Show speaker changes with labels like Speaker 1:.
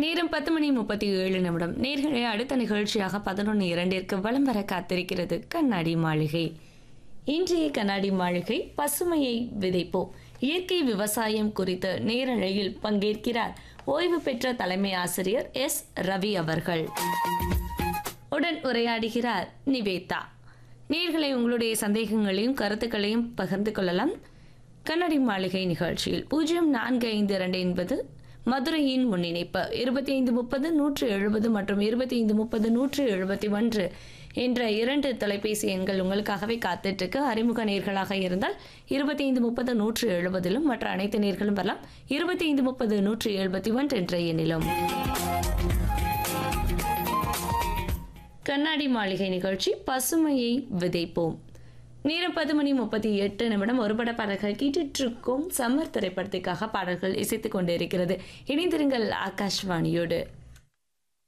Speaker 1: நேரம் 10:37. நேர்களே, அடுத்த நிகழ்ச்சியாக 11:02 வலம் வர காத்திருக்கிறது கண்ணாடி மாளிகை. இன்றைய கண்ணாடி மாளிகை பசுமையை விதைப்போம் இயற்கை விவசாயம் குறித்த நேரலையில் பங்கேற்கிறார் ஓய்வு பெற்ற தலைமை ஆசிரியர் எஸ். ரவி அவர்கள். உடன் உரையாடுகிறார் நிவேதா. நேர்களை உங்களுடைய சந்தேகங்களையும் கருத்துக்களையும் பகிர்ந்து கொள்ளலாம். கண்ணாடி மாளிகை நிகழ்ச்சியில் 0452 என்பது மதுரையின் முன்னிணைப்பு 2530-170 மற்றும் 2530-171 என்ற 2 தொலைபேசி எண்கள் உங்களுக்காகவே காத்துட்டு அறிமுக நேர்களாக இருந்தால் 2530-170 மற்ற அனைத்து நேர்களும் வரலாம் 2530-171 என்ற எண்ணிலும். கண்ணாடி மாளிகை நிகழ்ச்சி பசுமையை விதைப்போம். நேரம் 10:38. ஒரு பட பாடல்கள் கேட்டுட்டு இருக்கும். சம்மர் திரைப்படத்துக்காக பாடல்கள் இசைத்துக் கொண்டிருக்கிறது. இணைந்திருங்கள் ஆகாஷ்வாணியோடு.